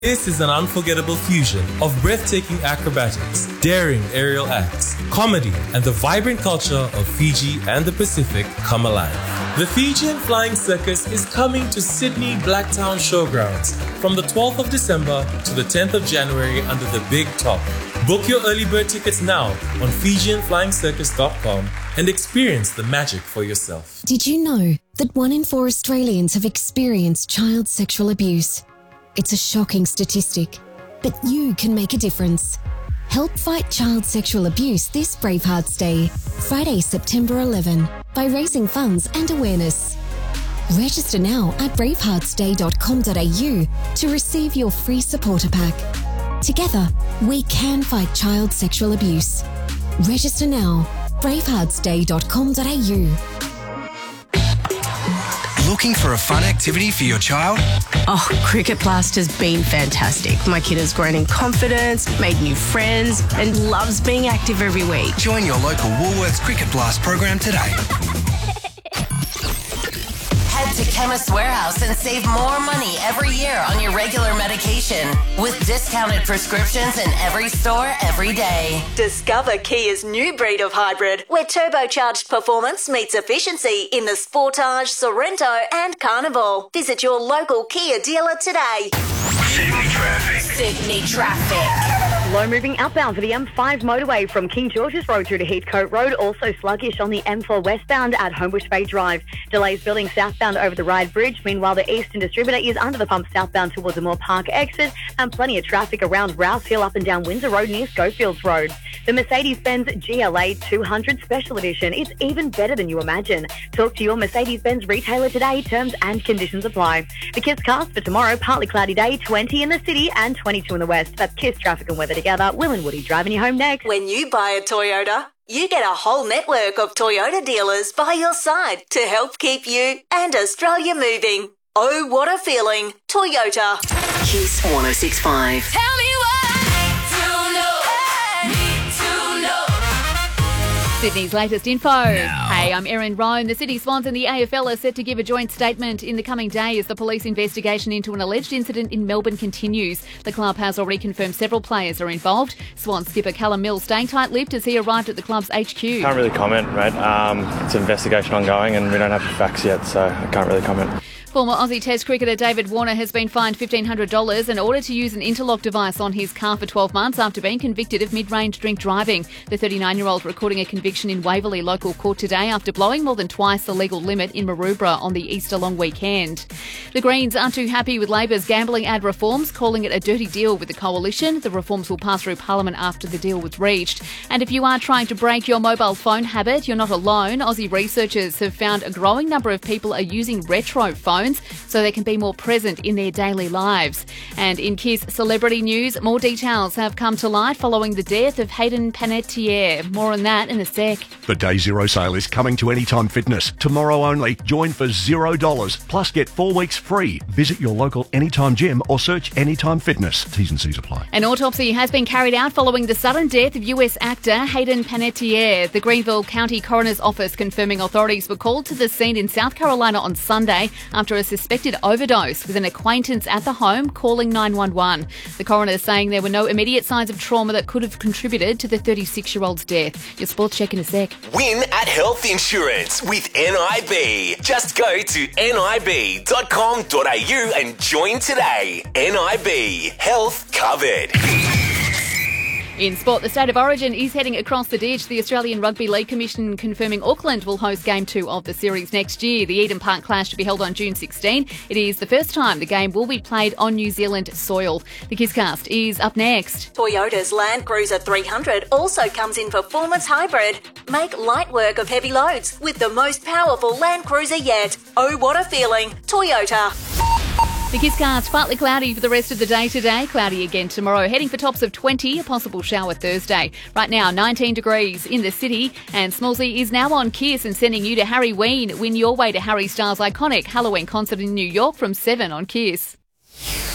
This is an unforgettable fusion of breathtaking acrobatics, daring aerial acts, comedy, and the vibrant culture of Fiji and the Pacific come alive. The Fijian Flying Circus is coming to Sydney Blacktown Showgrounds from the 12th of December to the 10th of January under the Big Top. Book your early bird tickets now on FijianFlyingCircus.com and experience the magic for yourself. Did you know that 1 in 4 Australians have experienced child sexual abuse? It's a shocking statistic, but you can make a difference. Help fight child sexual abuse this Bravehearts Day, Friday, September 11, by raising funds and awareness. Register now at braveheartsday.com.au to receive your free supporter pack. Together, we can fight child sexual abuse. Register now, braveheartsday.com.au. Looking for a fun activity for your child? Oh, Cricket Blast has been fantastic. My kid has grown in confidence, made new friends, and loves being active every week. Join your local Woolworths Cricket Blast program today. Head to Chemist Warehouse and save more money every year on your regular medication with discounted prescriptions in every store every day. Discover Kia's new breed of hybrid where turbocharged performance meets efficiency in the Sportage, Sorrento and Carnival. Visit your local Kia dealer today. Sydney traffic. Sydney traffic. Slow moving outbound for the M5 motorway from King George's Road through to Heathcote Road. Also sluggish on the M4 westbound at Homebush Bay Drive. Delays building southbound over the Ryde Bridge. Meanwhile, the Eastern Distributor is under the pump southbound towards the Moore Park exit, and plenty of traffic around Rouse Hill up and down Windsor Road near Schofields Road. The Mercedes-Benz GLA 200 Special Edition. It's even better than you imagine. Talk to your Mercedes-Benz retailer today. Terms and conditions apply. The KISS cast for tomorrow, partly cloudy day, 20 in the city and 22 in the west. That's KISS traffic and weather together. Will and Woody driving you home next. When you buy a Toyota, you get a whole network of Toyota dealers by your side to help keep you and Australia moving. Oh, what a feeling. Toyota. KISS 106.5. Tell me why. Sydney's latest info. Hey, I'm Erin Roan. The City Swans and the AFL are set to give a joint statement in the coming day as the police investigation into an alleged incident in Melbourne continues. The club has already confirmed several players are involved. Swans skipper Callum Mills staying tight-lipped as he arrived at the club's HQ. Can't really comment, mate. It's an investigation ongoing and we don't have the facts yet, so I can't really comment. Former Aussie Test cricketer David Warner has been fined $1,500 in order to use an interlock device on his car for 12 months after being convicted of mid-range drink driving. The 39-year-old recording a conviction in Waverley local court today after blowing more than twice the legal limit in Maroubra on the Easter long weekend. The Greens aren't too happy with Labor's gambling ad reforms, calling it a dirty deal with the coalition. The reforms will pass through Parliament after the deal was reached. And if you are trying to break your mobile phone habit, you're not alone. Aussie researchers have found a growing number of people are using retro phones so they can be more present in their daily lives. And in KISS celebrity news, more details have come to light following the death of Hayden Panettiere. More on that in a sec. The Day Zero sale is coming to Anytime Fitness. Tomorrow only. Join for $0. Plus get 4 weeks free. Visit your local Anytime gym or search Anytime Fitness. T's and C's apply. An autopsy has been carried out following the sudden death of US actor Hayden Panettiere. The Greenville County Coroner's Office confirming authorities were called to the scene in South Carolina on Sunday after a suspected overdose with an acquaintance at the home calling 911. The coroner is saying there were no immediate signs of trauma that could have contributed to the 36-year-old's death. Your sports check in a sec. Win at health insurance with NIB. Just go to nib.com.au and join today. NIB. Health covered. In sport, the State of Origin is heading across the ditch. The Australian Rugby League Commission confirming Auckland will host Game 2 of the series next year. The Eden Park clash to be held on June 16. It is the first time the game will be played on New Zealand soil. The KISScast is up next. Toyota's Land Cruiser 300 also comes in performance hybrid. Make light work of heavy loads with the most powerful Land Cruiser yet. Oh, what a feeling. Toyota. The KISScast partly cloudy for the rest of the day today. Cloudy again tomorrow. Heading for tops of 20, a possible shower Thursday. Right now, 19 degrees in the city. And Smallsy is now on KISS and sending you to Harry Ween. Win your way to Harry Styles' iconic Halloween concert in New York from 7 on KISS.